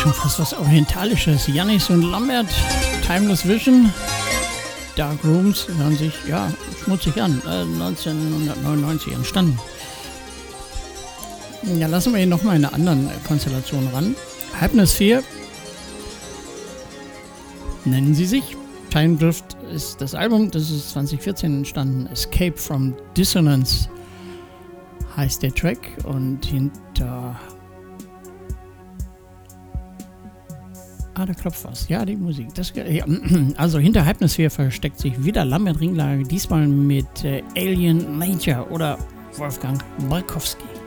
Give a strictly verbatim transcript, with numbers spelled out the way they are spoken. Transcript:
schon fast was Orientalisches. Yannis und Lambert, Timeless Vision. Dark Rooms hören sich, ja, schmutzig an. Äh, neunzehnhundertneunundneunzig entstanden. Ja, lassen wir hier nochmal in einer anderen Konstellation ran. Hypnosphere nennen sie sich. Time Drift ist das Album, das ist zwanzig vierzehn entstanden. Escape from Dissonance heißt der Track. Und hinter... Ah, da klopft was. Ja, die Musik. Das, ja. Also hinter Hypnosphere versteckt sich wieder Lambert Ringlage, diesmal mit äh, Alien Nature oder Wolfgang Balkowski.